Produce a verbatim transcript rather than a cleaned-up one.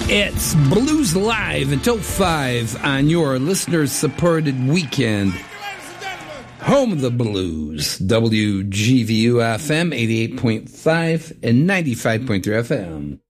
It's Blues Live until five on your listener-supported weekend. Home of the Blues, W G V U F M eighty-eight point five and ninety-five point three F M.